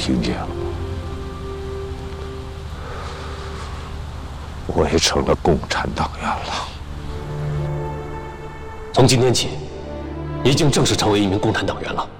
听见了吗？我也成了共产党员了。 从今天起，你已经正式成为一名共产党员了。